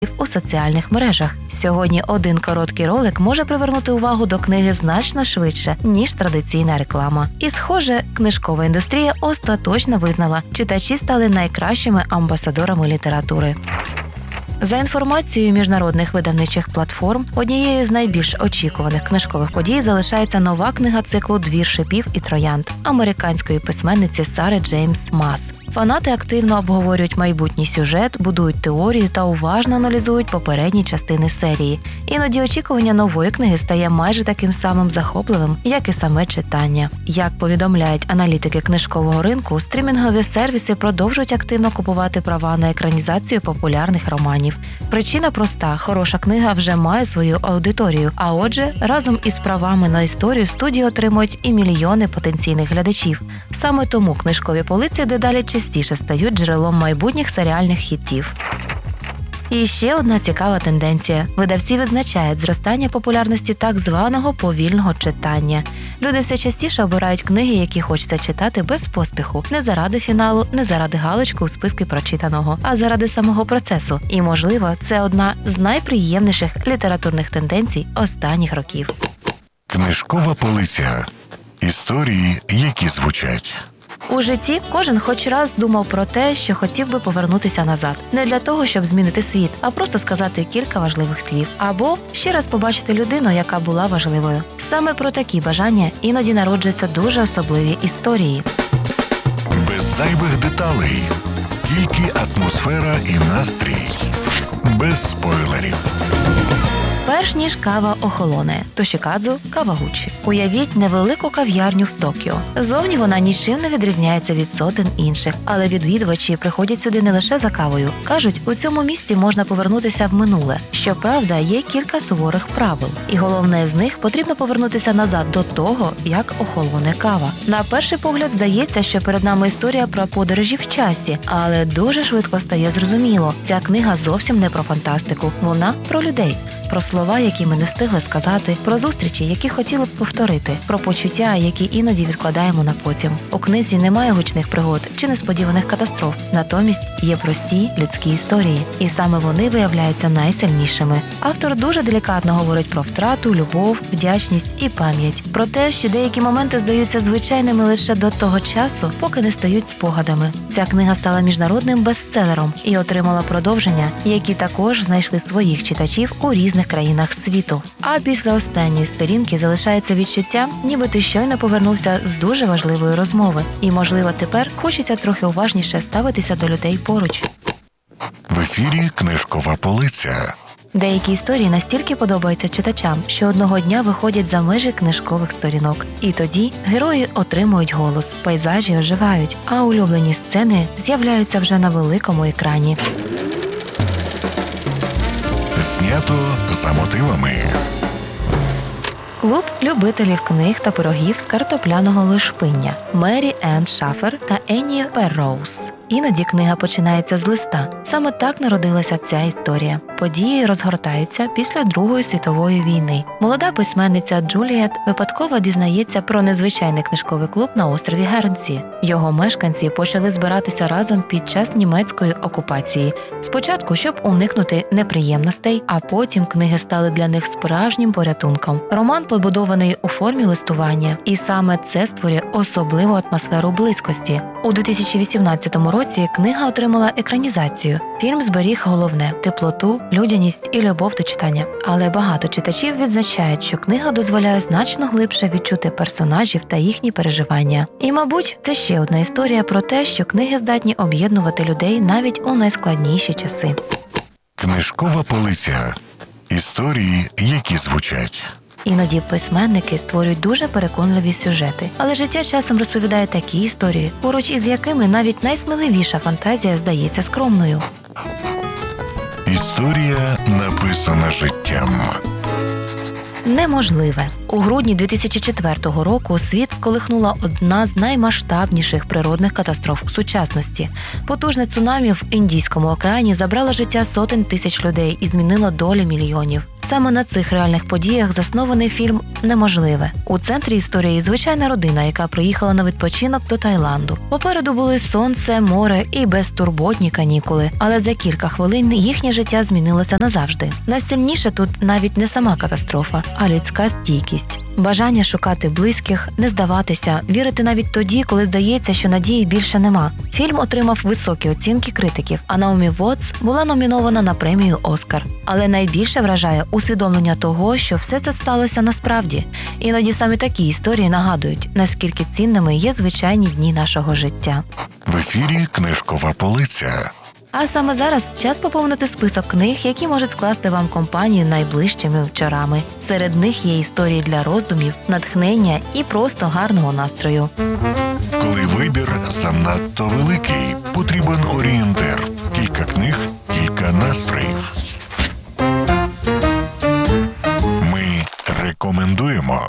у соціальних мережах. Сьогодні один короткий ролик може привернути увагу до книги значно швидше, ніж традиційна реклама. І, схоже, книжкова індустрія остаточно визнала, читачі стали найкращими амбасадорами літератури. За інформацією міжнародних видавничих платформ, однією з найбільш очікуваних книжкових подій залишається нова книга циклу «Двір шипів і троянд» американської письменниці Сари Джеймс Мас. Фанати активно обговорюють майбутній сюжет, будують теорію та уважно аналізують попередні частини серії. Іноді очікування нової книги стає майже таким самим захопливим, як і саме читання. Як повідомляють аналітики книжкового ринку, стрімінгові сервіси продовжують активно купувати права на екранізацію популярних романів. Причина проста – хороша книга вже має свою аудиторію, а отже, разом із правами на історію студії отримують і мільйони потенційних глядачів. Саме тому книжкові полиці дедалі частіше стають джерелом майбутніх серіальних хітів. І ще одна цікава тенденція. Видавці відзначають зростання популярності так званого повільного читання. Люди все частіше обирають книги, які хочеться читати без поспіху. Не заради фіналу, не заради галочки у списку прочитаного, а заради самого процесу. І, можливо, це одна з найприємніших літературних тенденцій останніх років. Книжкова полиця. Історії, які звучать. У житті кожен хоч раз думав про те, що хотів би повернутися назад. Не для того, щоб змінити світ, а просто сказати кілька важливих слів. Або ще раз побачити людину, яка була важливою. Саме про такі бажання іноді народжуються дуже особливі історії. Без зайвих деталей. Тільки атмосфера і настрій. Без спойлерів. Перш ніж кава охолоне, Тошікадзу Кавагучі. Уявіть невелику кав'ярню в Токіо. Зовні вона нічим не відрізняється від сотень інших, але відвідувачі приходять сюди не лише за кавою. Кажуть, у цьому місті можна повернутися в минуле. Щоправда, є кілька суворих правил. І головне з них – потрібно повернутися назад до того, як охолоне кава. На перший погляд здається, що перед нами історія про подорожі в часі, але дуже швидко стає зрозуміло. Ця книга зовсім не про фантастику, вона про людей. Про слова, які ми не встигли сказати, про зустрічі, які хотіли б повторити, про почуття, які іноді відкладаємо на потім. У книзі немає гучних пригод чи несподіваних катастроф. Натомість є прості людські історії. І саме вони виявляються найсильнішими. Автор дуже делікатно говорить про втрату, любов, вдячність і пам'ять. Про те, що деякі моменти здаються звичайними лише до того часу, поки не стають спогадами. Ця книга стала міжнародним бестселером і отримала продовження, які також знайшли своїх читачів у різних країнах світу. А після останньої сторінки залишається відчуття, ніби ти щойно повернувся з дуже важливої розмови. І, можливо, тепер хочеться трохи уважніше ставитися до людей поруч. В ефірі книжкова полиця. Деякі історії настільки подобаються читачам, що одного дня виходять за межі книжкових сторінок. І тоді герої отримують голос, пейзажі оживають, а улюблені сцени з'являються вже на великому екрані. Знято за мотивами. Клуб любителів книг та пирогів з картопляного лушпиння. Мері Енн Шафер та Енні Перроуз. Іноді книга починається з листа. Саме так народилася ця історія. Події розгортаються після Другої світової війни. Молода письменниця Джуліет випадково дізнається про незвичайний книжковий клуб на острові Гернсі. Його мешканці почали збиратися разом під час німецької окупації. Спочатку, щоб уникнути неприємностей, а потім книги стали для них справжнім порятунком. Роман побудований у формі листування, і саме це створює особливу атмосферу близькості. У 2018 році книга отримала екранізацію. Фільм зберіг головне – теплоту, людяність і любов до читання. Але багато читачів відзначають, що книга дозволяє значно глибше відчути персонажів та їхні переживання. І, мабуть, це ще одна історія про те, що книги здатні об'єднувати людей навіть у найскладніші часи. Книжкова полиця. Історії, які звучать. Іноді письменники створюють дуже переконливі сюжети, але життя часом розповідає такі історії, поруч із якими навіть найсміливіша фантазія здається скромною. Історія, написана життям. Неможливе. У грудні 2004 року світ сколихнула одна з наймасштабніших природних катастроф сучасності. Потужне цунамі в Індійському океані забрало життя сотень тисяч людей і змінило долі мільйонів. Саме на цих реальних подіях заснований фільм «Неможливе». У центрі історії звичайна родина, яка приїхала на відпочинок до Таїланду. Попереду були сонце, море і безтурботні канікули. Але за кілька хвилин їхнє життя змінилося назавжди. Найсильніше тут навіть не сама катастрофа, а людська стійкість. Бажання шукати близьких, не здаватися, вірити навіть тоді, коли здається, що надії більше нема. Фільм отримав високі оцінки критиків, а Наомі Вотс була номінована на премію «Оскар». Але найбільше вражає усвідомлення того, що все це сталося насправді. Іноді саме такі історії нагадують, наскільки цінними є звичайні дні нашого життя. В ефірі «Книжкова полиця». А саме зараз час поповнити список книг, які можуть скласти вам компанію найближчими вечорами. Серед них є історії для роздумів, натхнення і просто гарного настрою. Коли вибір занадто великий, потрібен орієнтир. Кілька книг, кілька настроїв. Ми рекомендуємо.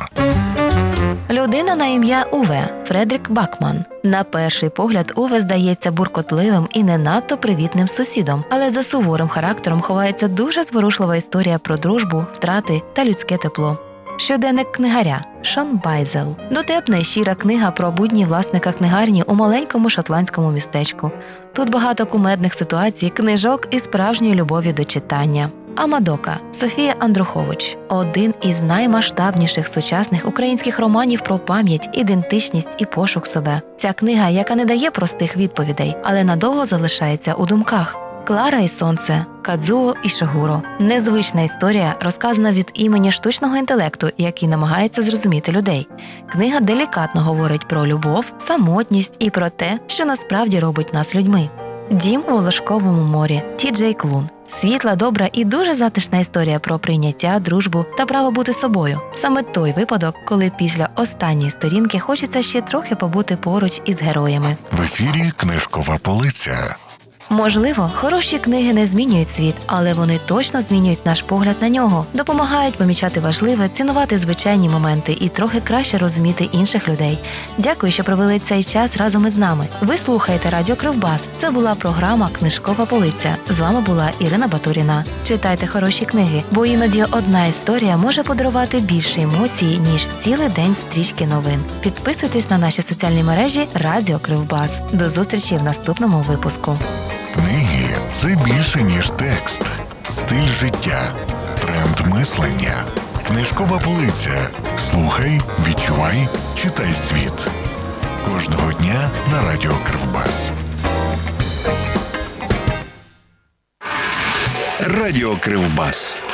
Людина на ім'я Уве Фредрік Бакман. На перший погляд Уве здається буркотливим і не надто привітним сусідом, але за суворим характером ховається дуже зворушлива історія про дружбу, втрати та людське тепло. Щоденник книгаря Шон Байзел. Дотепна і щира книга про будні власника книгарні у маленькому шотландському містечку. Тут багато кумедних ситуацій, книжок і справжньої любові до читання. Амадока Софія Андрухович – один із наймасштабніших сучасних українських романів про пам'ять, ідентичність і пошук себе. Ця книга, яка не дає простих відповідей, але надовго залишається у думках. Клара і сонце Кадзуо Ішигуро. Незвична історія, розказана від імені штучного інтелекту, який намагається зрозуміти людей. Книга делікатно говорить про любов, самотність і про те, що насправді робить нас людьми. Дім у Волошковому морі Ті-Джей Клун. Світла, добра і дуже затишна історія про прийняття, дружбу та право бути собою. Саме той випадок, коли після останньої сторінки хочеться ще трохи побути поруч із героями. В ефірі «Книжкова полиця». Можливо, хороші книги не змінюють світ, але вони точно змінюють наш погляд на нього, допомагають помічати важливе, цінувати звичайні моменти і трохи краще розуміти інших людей. Дякую, що провели цей час разом із нами. Ви слухаєте Радіо Кривбас. Це була програма «Книжкова полиця». З вами була Ірина Батуріна. Читайте хороші книги, бо іноді одна історія може подарувати більше емоцій, ніж цілий день стрічки новин. Підписуйтесь на наші соціальні мережі Радіо Кривбас. До зустрічі в наступному випуску. Книги – це більше, ніж текст. Стиль життя. Тренд мислення. Книжкова полиця. Слухай, відчувай, читай світ. Кожного дня на Радіо Кривбас. Радіо Кривбас.